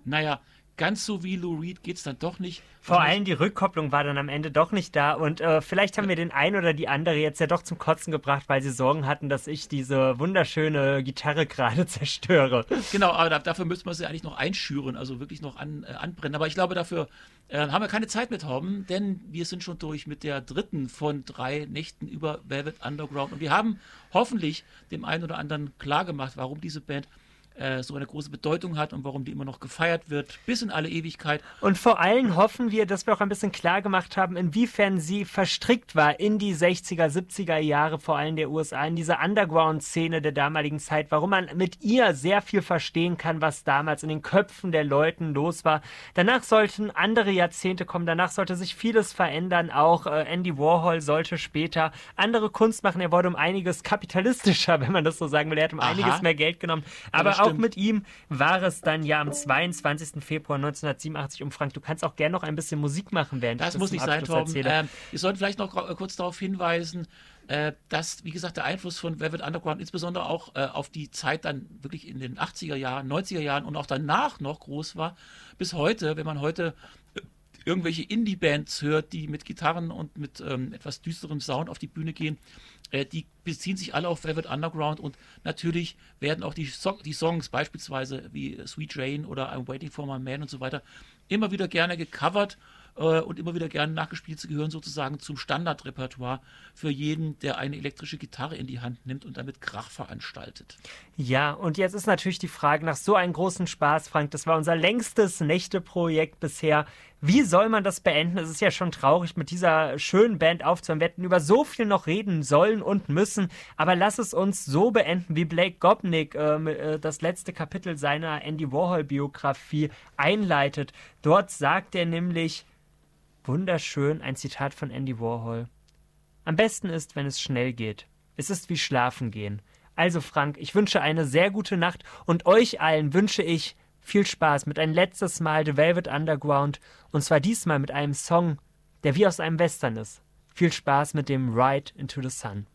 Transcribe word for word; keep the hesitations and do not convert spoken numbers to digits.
naja, ganz so wie Lou Reed geht's dann doch nicht. Vor allem die Rückkopplung war dann am Ende doch nicht da und äh, vielleicht haben wir den einen oder die andere jetzt ja doch zum Kotzen gebracht, weil sie Sorgen hatten, dass ich diese wunderschöne Gitarre gerade zerstöre. Genau, aber da, dafür müsste man sie eigentlich noch einschüren, also wirklich noch an, äh, anbrennen. Aber ich glaube, dafür äh, haben wir keine Zeit mit Torben, denn wir sind schon durch mit der dritten von drei Nächten über Velvet Underground und wir haben hoffentlich dem einen oder anderen klargemacht, warum diese Band so eine große Bedeutung hat und warum die immer noch gefeiert wird, bis in alle Ewigkeit. Und vor allem hoffen wir, dass wir auch ein bisschen klar gemacht haben, inwiefern sie verstrickt war in die sechziger, siebziger Jahre, vor allem der U S A, in diese Underground-Szene der damaligen Zeit, warum man mit ihr sehr viel verstehen kann, was damals in den Köpfen der Leuten los war. Danach sollten andere Jahrzehnte kommen, danach sollte sich vieles verändern, auch äh, Andy Warhol sollte später andere Kunst machen, er wurde um einiges kapitalistischer, wenn man das so sagen will, er hat um Aha. einiges mehr Geld genommen, aber ja, auch mit ihm war es dann ja am zweiundzwanzigsten Februar neunzehnhundertsiebenundachtzig um Frank. Du kannst auch gerne noch ein bisschen Musik machen, während das ich das muss zum nicht sein, Abschluss Torben. erzähle. Ähm, wir sollten vielleicht noch kurz darauf hinweisen, äh, dass, wie gesagt, der Einfluss von Velvet Underground insbesondere auch äh, auf die Zeit dann wirklich in den achtziger Jahren, neunziger Jahren und auch danach noch groß war. Bis heute, wenn man heute irgendwelche Indie-Bands hört, die mit Gitarren und mit ähm, etwas düsterem Sound auf die Bühne gehen, äh, die beziehen sich alle auf Velvet Underground und natürlich werden auch die, so- die Songs beispielsweise wie Sweet Jane oder I'm Waiting for My Man und so weiter immer wieder gerne gecovert äh, und immer wieder gerne nachgespielt. Sie gehören sozusagen zum Standardrepertoire für jeden, der eine elektrische Gitarre in die Hand nimmt und damit Krach veranstaltet. Ja, und jetzt ist natürlich die Frage nach so einem großen Spaß, Frank, das war unser längstes Nächte-Projekt bisher. Wie soll man das beenden? Es ist ja schon traurig, mit dieser schönen Band aufzuhören. Wir hätten über so viel noch reden sollen und müssen, aber lass es uns so beenden, wie Blake Gopnik äh, das letzte Kapitel seiner Andy Warhol-Biografie einleitet. Dort sagt er nämlich, wunderschön, ein Zitat von Andy Warhol: Am besten ist, wenn es schnell geht. Es ist wie Schlafen gehen. Also Frank, ich wünsche eine sehr gute Nacht und euch allen wünsche ich viel Spaß mit ein letztes Mal The Velvet Underground und zwar diesmal mit einem Song, der wie aus einem Western ist. Viel Spaß mit dem Ride into the Sun.